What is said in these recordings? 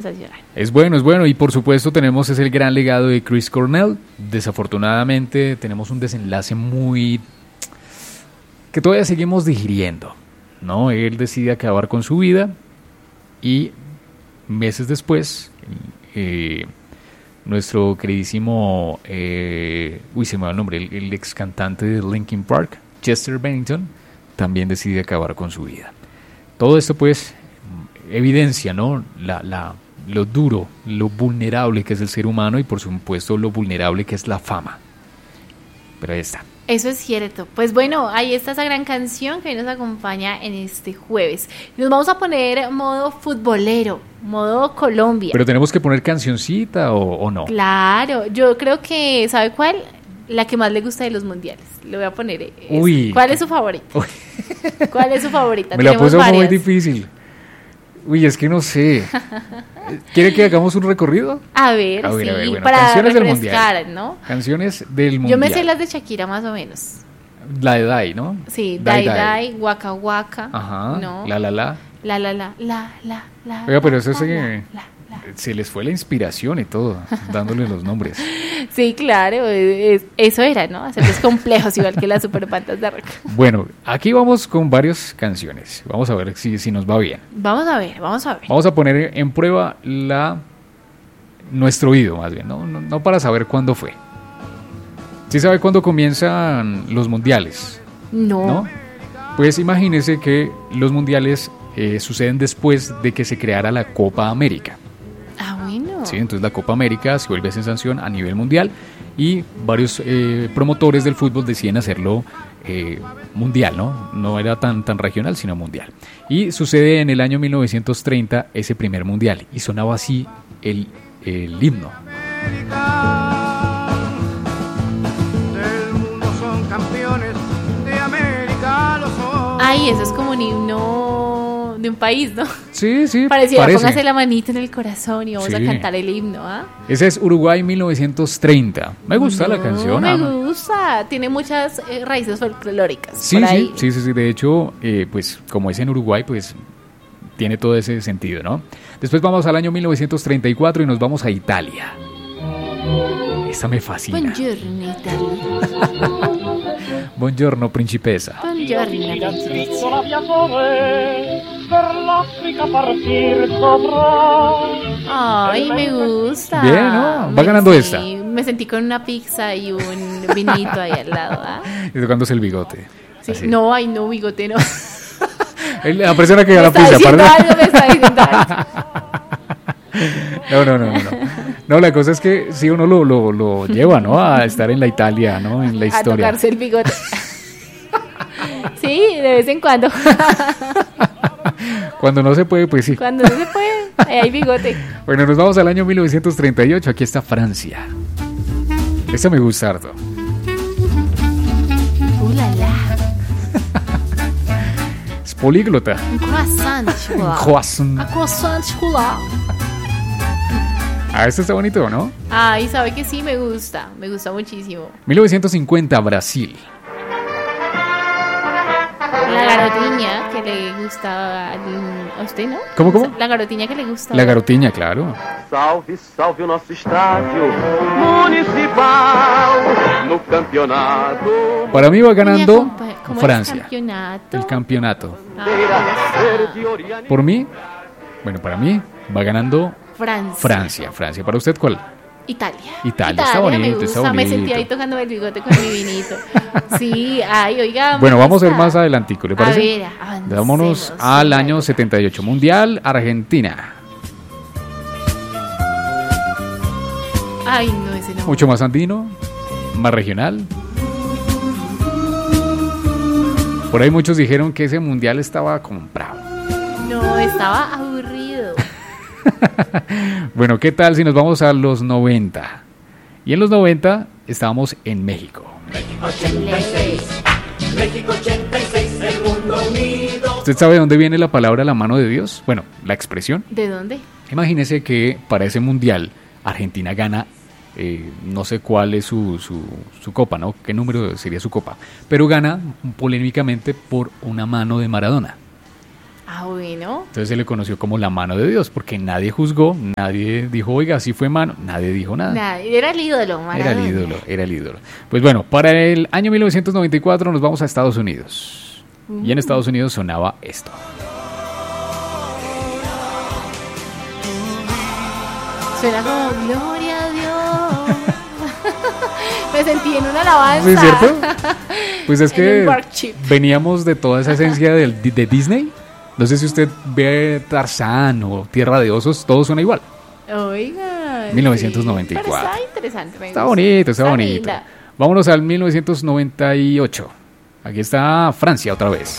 sensacional. Es bueno, y por supuesto tenemos el gran legado de Chris Cornell. Desafortunadamente tenemos un desenlace que todavía seguimos digiriendo, ¿no? Él decide acabar con su vida y meses después nuestro queridísimo se me va el nombre, el ex cantante de Linkin Park, Chester Bennington, también decide acabar con su vida. Todo esto pues evidencia, ¿no? Lo duro, lo vulnerable que es el ser humano y por supuesto lo vulnerable que es la fama. Pero ahí está. Eso es cierto. Pues bueno, ahí está esa gran canción que hoy nos acompaña en este jueves. Nos vamos a poner modo futbolero, modo Colombia. Pero tenemos que poner cancioncita o no. Claro, yo creo que, ¿sabe cuál? La que más le gusta de los mundiales. Le voy a poner esa. Uy. ¿Cuál es su favorita? Uy. ¿Cuál es su favorita? Me la puso muy difícil. Uy, es que no sé. ¿Quiere que hagamos un recorrido? A ver, sí, bueno, para canciones del refrescar, mundial, ¿no? Canciones del mundial. Yo me sé las de Shakira más o menos. La de Dai, ¿no? Sí, Dai, Waka Waka. Ajá, ¿no? La. La. Oiga, pero eso se les fue la inspiración y todo, dándole los nombres. Sí, claro, eso era, ¿no? Hacerlos complejos, igual que las superbandas de rock. Bueno, aquí vamos con varias canciones. Vamos a ver si nos va bien. Vamos a ver. Vamos a poner en prueba nuestro oído, más bien, no para saber cuándo fue. ¿Sí sabe cuándo comienzan los mundiales? No. Pues imagínese que los mundiales suceden después de que se creara la Copa América. Ah, bueno. Sí, entonces la Copa América se vuelve sensación a nivel mundial y varios promotores del fútbol deciden hacerlo mundial, ¿no? No era tan regional, sino mundial. Y sucede en el año 1930 ese primer mundial y sonaba así el himno. Del mundo son campeones, de América lo son. Ay, eso es como un himno de un país, ¿no? Sí, Parecía, parece. póngase la manita en el corazón y vamos a Sí. cantar el himno, ¿ah? Ese es Uruguay 1930. Me gusta la canción. Me gusta. Tiene muchas raíces folclóricas. Sí, por ahí. sí. De hecho, pues como es en Uruguay, pues tiene todo ese sentido, ¿no? Después vamos al año 1934 y nos vamos a Italia. Esta me fascina. Buongiorno, Italia. Buongiorno, principessa. Buongiorno, Visto l'aviatore per l'Africa partir dovrà. Ay, me gusta. Bien, ¿no? Va ganando esta. Me sentí con una pizza y un vinito ahí al lado, ¿ah? Y tocándose el bigote. Sí. Así. No, ay, no, bigote, no. La persona que gana la pizza, diciendo ¿perdón? algo, me está diciendo algo. No. No, la cosa es que si uno lo lleva, ¿no? A estar en la Italia, ¿no? En la historia. A tocarse el bigote. Sí, de vez en cuando. Cuando no se puede, pues sí. Cuando no se puede, ahí hay bigote. Bueno, nos vamos al año 1938. Aquí está Francia. Esta me gusta harto. La. Es políglota. Un croissant, chocolate. Croissant. Un croissant, chocolate. Este está bonito, ¿no? Ay, sabe que sí, me gusta muchísimo. 1950, Brasil. La garotiña que le gusta a usted, ¿no? ¿Cómo? La garotiña que le gusta. La garotiña, claro. Salve, salve o nosso estádio municipal no campeonato. Para mí va ganando ¿Cómo Francia. Es campeonato? El campeonato. Verde Oriane. Para mí va ganando Francia. Francia. ¿Para usted cuál? Italia, está bonito, me gusta. está bonito. Me sentí ahí tocando el bigote con mi vinito. Sí, ay, oiga. Bueno, vamos a ver ver más adelantico, ¿le parece? A ver, avancemos. Vámonos al año 78, Mundial, Argentina. Ay, no, ese no. Mucho más andino, más regional. Por ahí muchos dijeron que ese Mundial estaba comprado. No, estaba aburrido. Bueno, ¿qué tal si nos vamos a los 90? Y en los 90 estábamos en México. México 86, el mundo unido. ¿Usted sabe de dónde viene la palabra la mano de Dios? Bueno, la expresión. ¿De dónde? Imagínese que para ese Mundial Argentina gana, no sé cuál es su copa, ¿no? ¿Qué número sería su copa? Pero gana polémicamente por una mano de Maradona. Ah, bueno. Entonces se le conoció como la mano de Dios, porque nadie juzgó, nadie dijo, oiga, así fue mano, nadie dijo nada. Era el ídolo, Era Maradona. era el ídolo. Pues bueno, para el año 1994 nos vamos a Estados Unidos. Y en Estados Unidos sonaba esto. Suena como gloria a Dios. Me sentí en una alabanza. ¿Sí, es cierto? Pues es En que un worship. veníamos de toda esa esencia de Disney. No sé si usted ve Tarzán o Tierra de Osos, todo suena igual. Oiga. 1994. Sí, pero está interesante. me Está gusta. bonito, está bonito. linda. Vámonos al 1998. Aquí está Francia otra vez.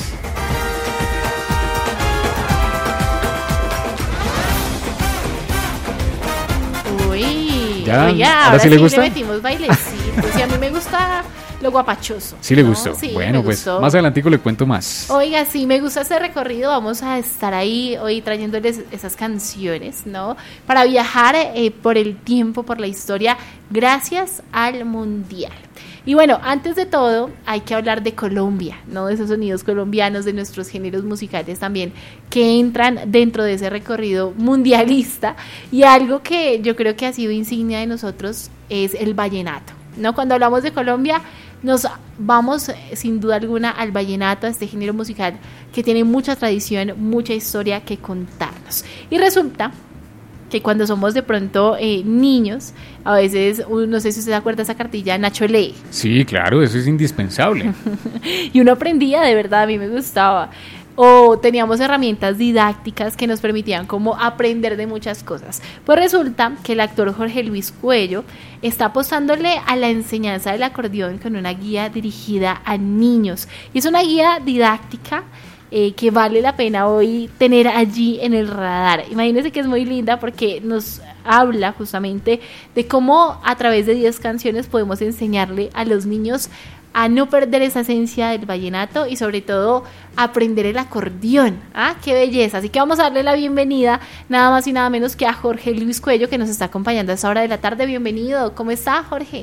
Uy. Ya, Oiga, ¿ahora sí le gusta? Le metimos bailecitos. Y a mí me gusta lo guapachoso. Sí le ¿no? gustó. Sí, Bueno, me pues gustó. más adelantico le cuento más. Oiga, sí, me gusta este recorrido. Vamos a estar ahí hoy trayéndoles esas canciones, ¿no? Para viajar por el tiempo, por la historia, gracias al Mundial. Y bueno, antes de todo, hay que hablar de Colombia, ¿no? De esos sonidos colombianos, de nuestros géneros musicales también, que entran dentro de ese recorrido mundialista. Y algo que yo creo que ha sido insignia de nosotros es el vallenato, ¿no? Cuando hablamos de Colombia, nos vamos sin duda alguna al vallenato, a este género musical que tiene mucha tradición, mucha historia que contarnos. Y resulta que cuando somos de pronto niños, a veces, no sé si usted se acuerda de esa cartilla, Nacho Lee, Sí, claro, eso es indispensable. y uno aprendía, de verdad, a mí me gustaba. O teníamos herramientas didácticas que nos permitían como aprender de muchas cosas. Pues resulta que el actor Jorge Luis Cuello está apostándole a la enseñanza del acordeón con una guía dirigida a niños. Y es una guía didáctica que vale la pena hoy tener allí en el radar. Imagínense que es muy linda porque nos habla justamente de cómo a través de 10 canciones podemos enseñarle a los niños a no perder esa esencia del vallenato y sobre todo aprender el acordeón. ¡Ah, qué belleza! Así que vamos a darle la bienvenida nada más y nada menos que a Jorge Luis Cuello, que nos está acompañando a esta hora de la tarde. Bienvenido. ¿Cómo está, Jorge?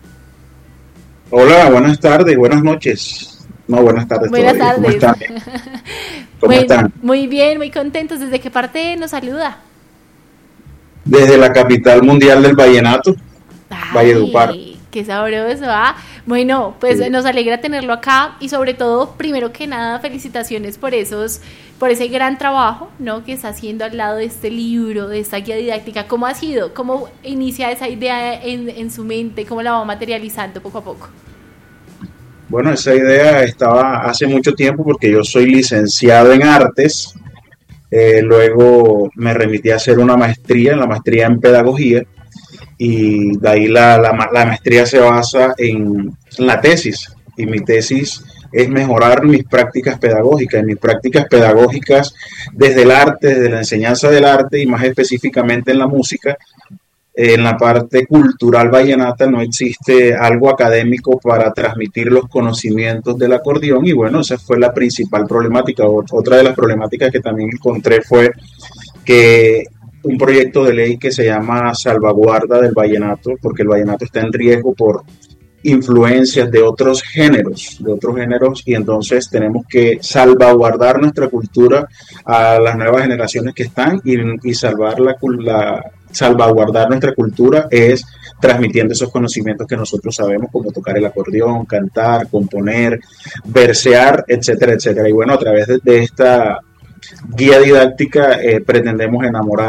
Hola, buenas tardes, buenas noches. No, buenas tardes. Buenas todavía. tardes. ¿Cómo están? ¿Cómo Bueno, están? muy bien, muy contentos. ¿Desde qué parte nos saluda? Desde la capital mundial del vallenato, Valledupar. Qué sabroso, ¿ah? Bueno, pues Sí. nos alegra tenerlo acá y sobre todo, primero que nada, felicitaciones por por ese gran trabajo, ¿no? Que está haciendo al lado de este libro, de esta guía didáctica. ¿Cómo ha sido? ¿Cómo inicia esa idea en su mente? ¿Cómo la va materializando poco a poco? Bueno, esa idea estaba hace mucho tiempo porque yo soy licenciado en artes. Luego me remití a hacer una maestría, la maestría en pedagogía. Y de ahí la maestría se basa en la tesis. Y mi tesis es mejorar mis prácticas pedagógicas. Y mis prácticas pedagógicas desde el arte, desde la enseñanza del arte y más específicamente en la música. En la parte cultural vallenata no existe algo académico para transmitir los conocimientos del acordeón y bueno, esa fue la principal problemática. Otra de las problemáticas que también encontré fue que un proyecto de ley que se llama Salvaguarda del Vallenato, porque el vallenato está en riesgo por influencias de otros géneros, y entonces tenemos que salvaguardar nuestra cultura a las nuevas generaciones que están y salvaguardar nuestra cultura es transmitiendo esos conocimientos que nosotros sabemos, como tocar el acordeón, cantar, componer, versear, etcétera, etcétera. Y bueno, a través de esta guía didáctica pretendemos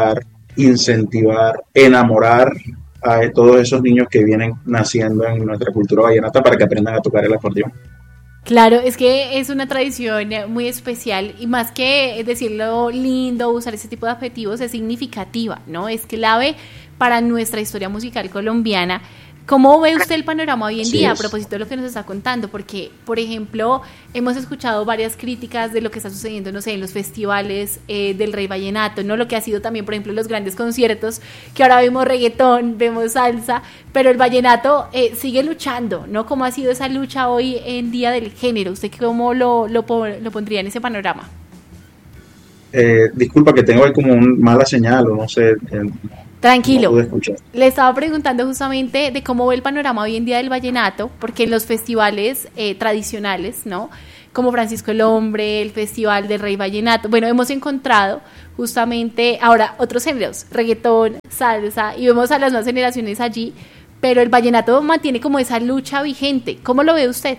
incentivar, enamorar a todos esos niños que vienen naciendo en nuestra cultura vallenata para que aprendan a tocar el acordeón. Claro, es que es una tradición muy especial y más que decirlo lindo, usar ese tipo de adjetivos, es significativa, ¿no? Es clave para nuestra historia musical colombiana. ¿Cómo ve usted el panorama hoy en Así día a es. propósito de lo que nos está contando? Porque, por ejemplo, hemos escuchado varias críticas de lo que está sucediendo, no sé, en los festivales del Rey Vallenato, ¿no? Lo que ha sido también, por ejemplo, los grandes conciertos, que ahora vemos reggaetón, vemos salsa, pero el vallenato sigue luchando, ¿no? ¿Cómo ha sido esa lucha hoy en día del género? ¿Usted cómo lo pondría en ese panorama? Disculpa que tengo ahí como una mala señal o no sé. Tranquilo, no pude escuchar. le estaba preguntando justamente de cómo ve el panorama hoy en día del vallenato, porque en los festivales tradicionales, ¿no? Como Francisco el Hombre, el Festival del Rey Vallenato, bueno, hemos encontrado justamente ahora otros géneros, reggaetón, salsa, y vemos a las nuevas generaciones allí, pero el vallenato mantiene como esa lucha vigente. ¿Cómo lo ve usted?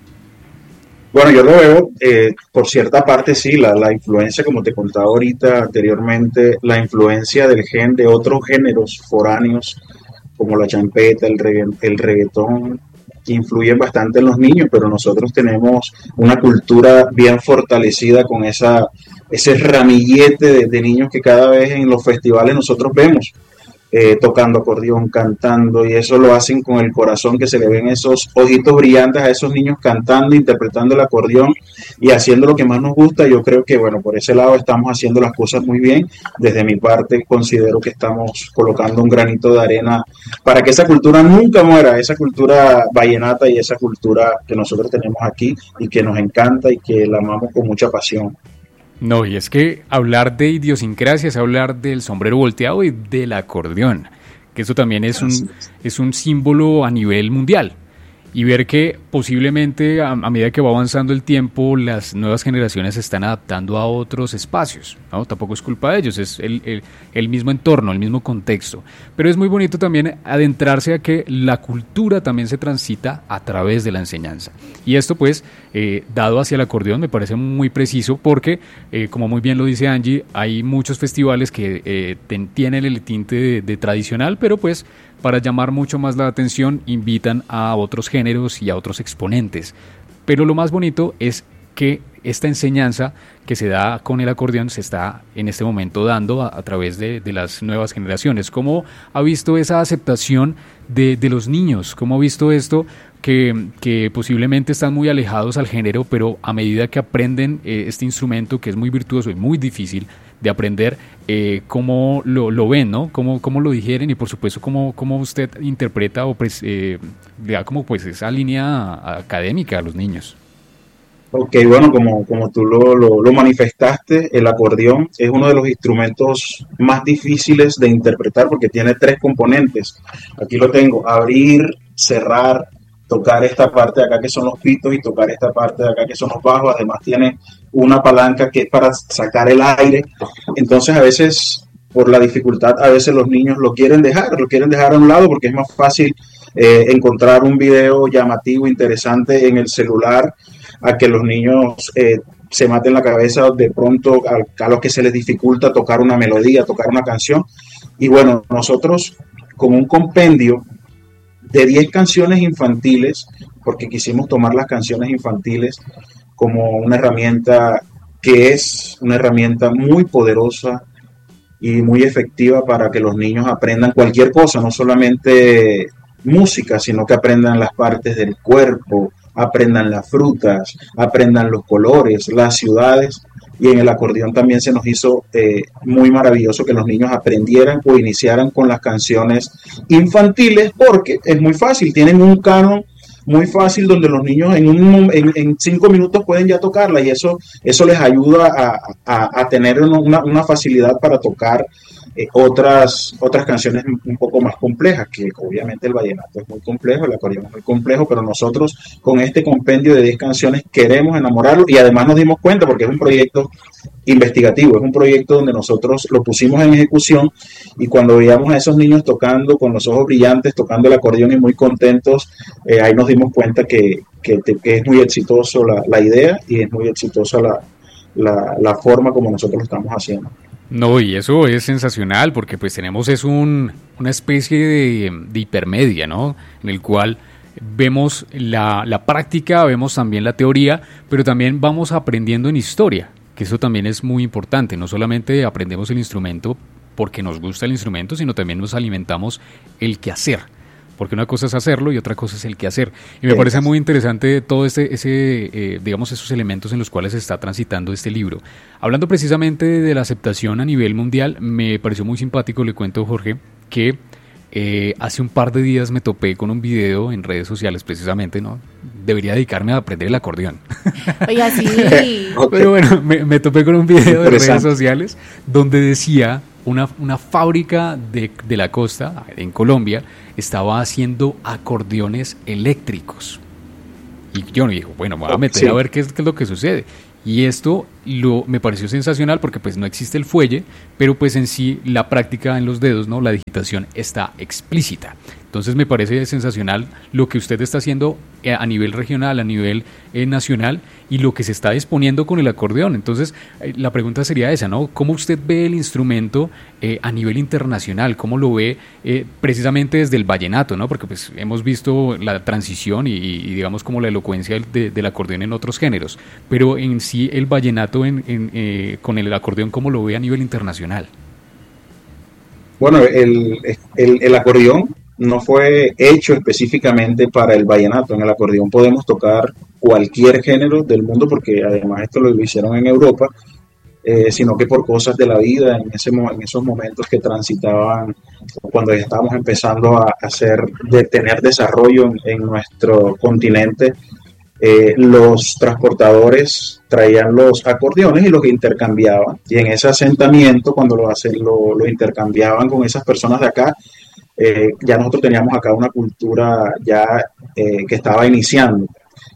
Bueno, yo lo veo, por cierta parte sí, la influencia, como te contaba ahorita anteriormente, la influencia de otros géneros foráneos, como la champeta, el reggaetón, influyen bastante en los niños, pero nosotros tenemos una cultura bien fortalecida con ese ramillete de niños que cada vez en los festivales nosotros vemos. Tocando acordeón, cantando, y eso lo hacen con el corazón, que se le ven esos ojitos brillantes a esos niños cantando, interpretando el acordeón y haciendo lo que más nos gusta. Yo creo que, bueno, por ese lado estamos haciendo las cosas muy bien. Desde mi parte considero que estamos colocando un granito de arena para que esa cultura nunca muera, esa cultura vallenata y esa cultura que nosotros tenemos aquí y que nos encanta y que la amamos con mucha pasión. No, y es que hablar de idiosincrasia es hablar del sombrero volteado y del acordeón, que eso también es un símbolo a nivel mundial. Y ver que posiblemente a medida que va avanzando el tiempo, las nuevas generaciones se están adaptando a otros espacios, ¿no? Tampoco es culpa de ellos, es el mismo entorno, el mismo contexto. Pero es muy bonito también adentrarse a que la cultura también se transita a través de la enseñanza. Y esto pues, dado hacia el acordeón, me parece muy preciso porque, como muy bien lo dice Angie, hay muchos festivales que tienen el tinte de tradicional, pero pues para llamar mucho más la atención invitan a otros géneros y a otros exponentes. Pero lo más bonito es que esta enseñanza que se da con el acordeón se está en este momento dando a través de las nuevas generaciones. ¿Cómo ha visto esa aceptación de los niños? ¿Cómo ha visto esto? Que posiblemente están muy alejados al género, pero a medida que aprenden este instrumento que es muy virtuoso y muy difícil de aprender, cómo lo ven, ¿no? Cómo lo digieren y por supuesto cómo usted interpreta o le da como pues esa línea académica a los niños. Ok, bueno, como tú lo manifestaste, el acordeón es uno de los instrumentos más difíciles de interpretar porque tiene 3 componentes. Aquí lo tengo: abrir, cerrar, tocar esta parte de acá que son los pitos y tocar esta parte de acá que son los bajos. Además tiene una palanca que es para sacar el aire. Entonces a veces, por la dificultad, a veces los niños lo quieren dejar a un lado porque es más fácil encontrar un video llamativo, interesante en el celular, a que los niños se maten la cabeza de pronto a los que se les dificulta tocar una melodía, tocar una canción. Y bueno, nosotros con un compendio de 10 canciones infantiles, porque quisimos tomar las canciones infantiles como una herramienta que es una herramienta muy poderosa y muy efectiva para que los niños aprendan cualquier cosa, no solamente música, sino que aprendan las partes del cuerpo, aprendan las frutas, aprendan los colores, las ciudades. Y en el acordeón también se nos hizo muy maravilloso que los niños aprendieran o iniciaran con las canciones infantiles, porque es muy fácil, tienen un canon muy fácil donde los niños en 5 minutos pueden ya tocarla, y eso les ayuda a tener una facilidad para tocar otras canciones un poco más complejas, que obviamente el vallenato es muy complejo, el acordeón es muy complejo, pero nosotros con este compendio de 10 canciones queremos enamorarlos, y además nos dimos cuenta, porque es un proyecto investigativo, es un proyecto donde nosotros lo pusimos en ejecución, y cuando veíamos a esos niños tocando con los ojos brillantes, tocando el acordeón y muy contentos, ahí nos dimos cuenta que es muy exitoso la idea, y es muy exitosa la forma como nosotros lo estamos haciendo. No, y eso es sensacional porque pues tenemos una especie de hipermedia, ¿no? En el cual vemos la práctica, vemos también la teoría, pero también vamos aprendiendo en historia, que eso también es muy importante. No solamente aprendemos el instrumento porque nos gusta el instrumento, sino también nos alimentamos el quehacer. Porque una cosa es hacerlo y otra cosa es el quehacer. Y me parece muy interesante todo digamos, esos elementos en los cuales se está transitando este libro. Hablando precisamente de la aceptación a nivel mundial, me pareció muy simpático, le cuento, Jorge, que hace un par de días me topé con un video en redes sociales precisamente, ¿no? debería dedicarme a aprender el acordeón. Oiga, sí. Ok. Pero bueno, me topé con un video de redes Interesante. sociales donde decía una fábrica de la costa, en Colombia, estaba haciendo acordeones eléctricos. Y yo me dijo, bueno, me voy a meter Sí. a ver qué es lo que sucede. Y esto me pareció sensacional porque pues no existe el fuelle, pero pues en sí la práctica en los dedos, ¿no? La digitación está explícita. Entonces me parece sensacional lo que usted está haciendo a nivel regional, a nivel nacional y lo que se está disponiendo con el acordeón. Entonces la pregunta sería esa, ¿no? ¿Cómo usted ve el instrumento a nivel internacional? ¿Cómo lo ve precisamente desde el vallenato, ¿no? Porque pues hemos visto la transición y digamos como la elocuencia del acordeón en otros géneros, pero en sí el vallenato con el acordeón, ¿cómo lo ve a nivel internacional? Bueno, el acordeón no fue hecho específicamente para el vallenato. En el acordeón podemos tocar cualquier género del mundo porque además esto lo hicieron en Europa, sino que por cosas de la vida, en esos momentos que transitaban, cuando ya estábamos empezando a tener desarrollo en nuestro continente, los transportadores traían los acordeones y los intercambiaban. Y en ese asentamiento, cuando lo intercambiaban con esas personas de acá, ya nosotros teníamos acá una cultura ya que estaba iniciando.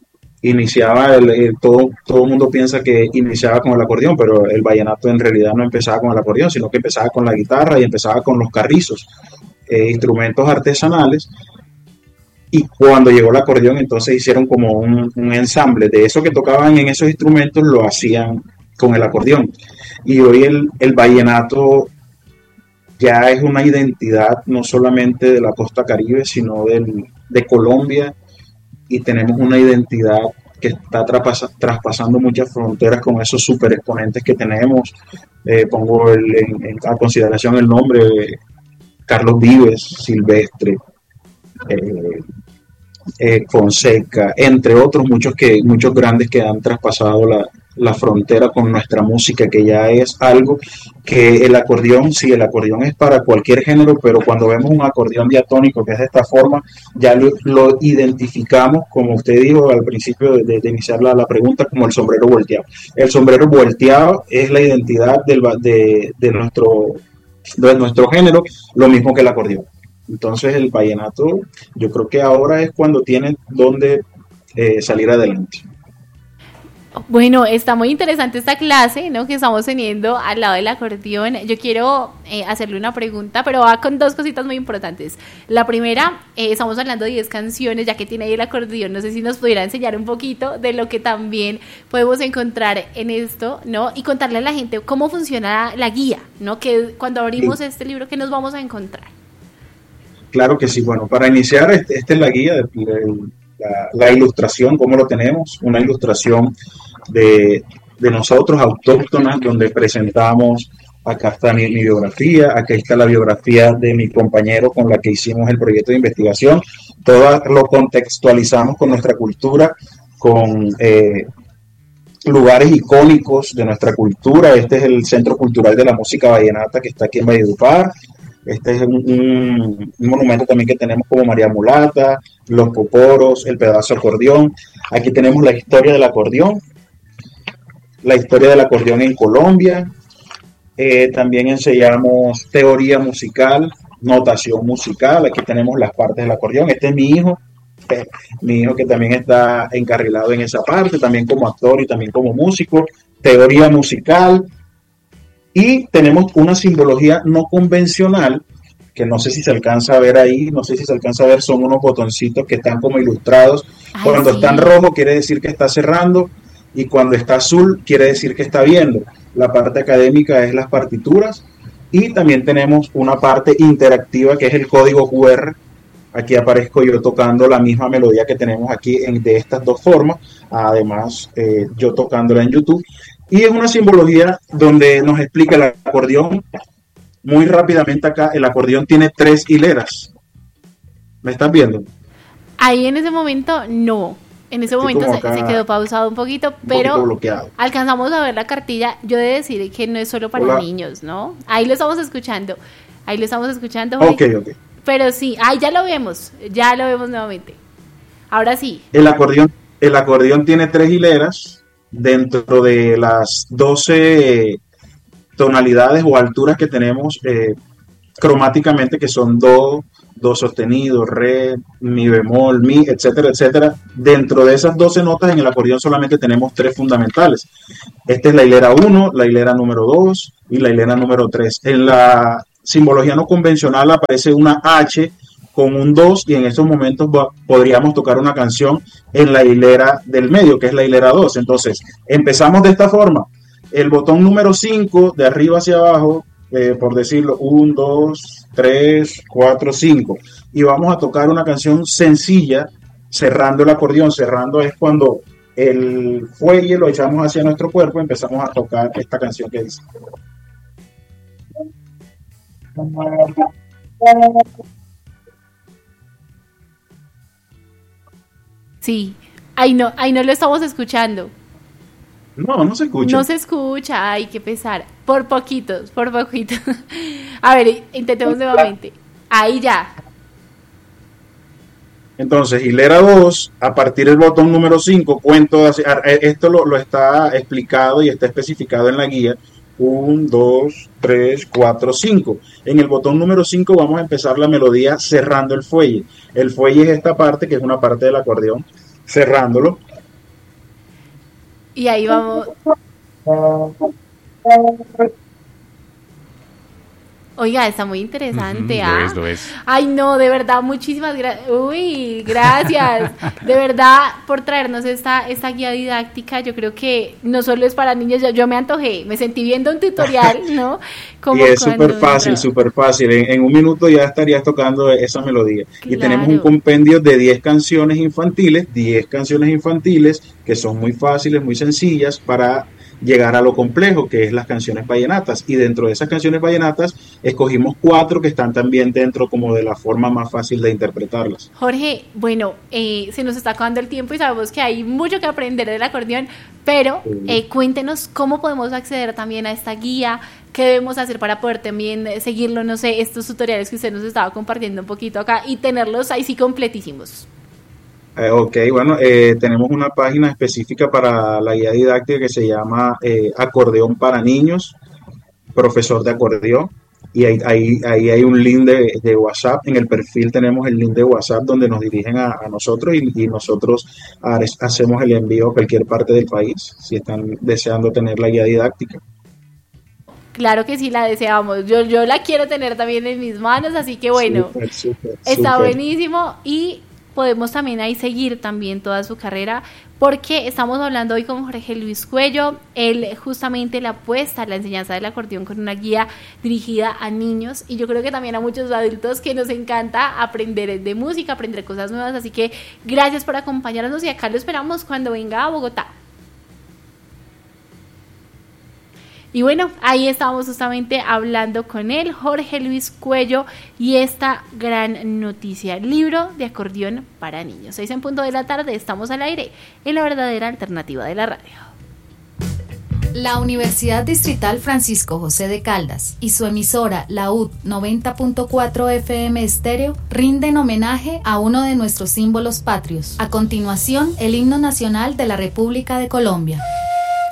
Todo el mundo piensa que iniciaba con el acordeón, pero el vallenato en realidad no empezaba con el acordeón, sino que empezaba con la guitarra y empezaba con los carrizos, instrumentos artesanales. Y cuando llegó el acordeón, entonces hicieron como un ensamble de eso que tocaban en esos instrumentos, lo hacían con el acordeón. Y hoy el vallenato ya es una identidad no solamente de la costa Caribe, sino de Colombia, y tenemos una identidad que está traspasando muchas fronteras con esos super exponentes que tenemos. Pongo a consideración el nombre de Carlos Vives, Silvestre, Fonseca, entre otros muchos grandes que han traspasado la frontera con nuestra música, que ya es algo que el acordeón es para cualquier género, pero cuando vemos un acordeón diatónico que es de esta forma, ya lo identificamos, como usted dijo al principio de iniciar la pregunta, como el sombrero volteado. El sombrero volteado es la identidad de nuestro género, lo mismo que el acordeón. Entonces el vallenato, yo creo que ahora es cuando tiene donde salir adelante. Bueno, está muy interesante esta clase, ¿no? Que estamos teniendo al lado del acordeón. Yo quiero hacerle una pregunta, pero va con dos cositas muy importantes. La primera, estamos hablando de 10 canciones, ya que tiene ahí el acordeón. No sé si nos pudiera enseñar un poquito de lo que también podemos encontrar en esto, ¿no? Y contarle a la gente cómo funciona la guía, ¿no? Que cuando abrimos este libro, ¿qué nos vamos a encontrar? Claro que sí. Bueno, para iniciar, esta es la guía, la ilustración, cómo lo tenemos, una ilustración de nosotros, autóctonas, donde presentamos, acá está mi biografía, acá está la biografía de mi compañero con la que hicimos el proyecto de investigación, todo lo contextualizamos con nuestra cultura, con lugares icónicos de nuestra cultura. Este es el Centro Cultural de la Música Vallenata que está aquí en Valledupar. Este es un monumento también que tenemos como María Mulata, los Poporos, el pedazo acordeón. Aquí tenemos la historia del acordeón en Colombia. También enseñamos teoría musical, notación musical. Aquí tenemos las partes del acordeón. Este es mi hijo que también está encarrilado en esa parte, también como actor y también como músico. Teoría musical. Y tenemos una simbología no convencional, que no sé si se alcanza a ver ahí, son unos botoncitos que están como ilustrados. Cuando está en rojo quiere decir que está cerrando, y cuando está azul quiere decir que está viendo. La parte académica es las partituras, y también tenemos una parte interactiva que es el código QR. Aquí aparezco yo tocando la misma melodía que tenemos aquí de estas dos formas, además yo tocándola en YouTube. Y es una simbología donde nos explica el acordeón. Muy rápidamente acá, el acordeón tiene 3 hileras. ¿Me estás viendo? Ahí en ese momento no. En ese momento se quedó pausado un poquito, pero bloqueado. Alcanzamos a ver la cartilla. Yo he de decir que no es solo para niños, ¿no? Ahí lo estamos escuchando. Ok. Pero sí, ahí ya lo vemos nuevamente. Ahora sí. El acordeón El acordeón tiene 3 hileras dentro de las 12 tonalidades o alturas que tenemos cromáticamente, que son do sostenido, re, mi bemol, mi, etcétera, etcétera. Dentro de esas 12 notas en el acordeón solamente tenemos 3 fundamentales. Esta es la hilera 1, la hilera número 2 y la hilera número 3. En la simbología no convencional aparece una H con un 2 y en estos momentos podríamos tocar una canción en la hilera del medio, que es la hilera 2. Entonces, empezamos de esta forma. El botón número 5, de arriba hacia abajo, por decirlo, 1, 2, 3, 4, 5. Y vamos a tocar una canción sencilla, cerrando el acordeón. Cerrando es cuando el fuelle lo echamos hacia nuestro cuerpo y empezamos a tocar esta canción que dice. Sí, ahí no lo estamos escuchando. No se escucha. No se escucha, ay, qué pesar. Por poquitos. A ver, intentemos nuevamente. Ahí ya. Entonces, hilera 2, a partir del botón número 5, cuento, esto lo está explicado y está especificado en la guía. 1, 2, 3, 4, 5. En el botón número 5 vamos a empezar la melodía cerrando el fuelle. El fuelle es esta parte, que es una parte del acordeón, cerrándolo. Y ahí vamos. Oiga, está muy interesante. Lo es. Ay, no, de verdad, muchísimas gracias. Uy, gracias. De verdad, por traernos esta guía didáctica. Yo creo que no solo es para niños, yo me antojé, me sentí viendo un tutorial, ¿no? Como y es súper fácil. En un minuto ya estarías tocando esa melodía. Claro. Y tenemos un compendio de 10 canciones infantiles que son muy fáciles, muy sencillas para llegar a lo complejo, que es las canciones vallenatas. Y dentro de esas canciones vallenatas escogimos 4 que están también dentro como de la forma más fácil de interpretarlas. Jorge, bueno, se nos está acabando el tiempo y sabemos que hay mucho que aprender del acordeón, pero cuéntenos cómo podemos acceder también a esta guía, qué debemos hacer para poder también seguirlo, no sé, estos tutoriales que usted nos estaba compartiendo un poquito acá y tenerlos ahí sí completísimos. Ok, bueno, tenemos una página específica para la guía didáctica que se llama Acordeón para Niños, Profesor de Acordeón, y ahí hay un link de WhatsApp. En el perfil tenemos el link de WhatsApp donde nos dirigen a nosotros y nosotros hacemos el envío a cualquier parte del país si están deseando tener la guía didáctica. Claro que sí la deseamos, yo la quiero tener también en mis manos, así que bueno, está buenísimo y podemos también ahí seguir también toda su carrera, porque estamos hablando hoy con Jorge Luis Cuello. Él justamente le apuesta a la enseñanza del acordeón con una guía dirigida a niños y yo creo que también a muchos adultos que nos encanta aprender de música, aprender cosas nuevas, así que gracias por acompañarnos y acá lo esperamos cuando venga a Bogotá. Y bueno, ahí estábamos justamente hablando con él, Jorge Luis Cuello, y esta gran noticia, libro de acordeón para niños. 6:00 p.m, estamos al aire en la verdadera alternativa de la radio. La Universidad Distrital Francisco José de Caldas y su emisora, la UD 90.4 FM Estéreo, rinden homenaje a uno de nuestros símbolos patrios. A continuación, el himno nacional de la República de Colombia.